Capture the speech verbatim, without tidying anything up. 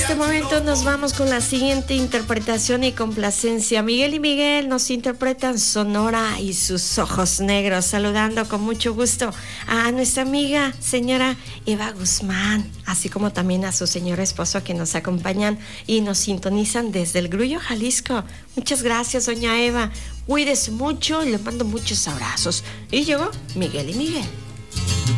este momento nos vamos con la siguiente interpretación y complacencia. Miguel y Miguel nos interpretan Sonora y sus ojos negros, saludando con mucho gusto a nuestra amiga señora Eva Guzmán, así como también a su señor esposo que nos acompañan y nos sintonizan desde el Grullo, Jalisco. Muchas gracias, doña Eva. Cuídese mucho y le mando muchos abrazos. Y llegó Miguel y Miguel.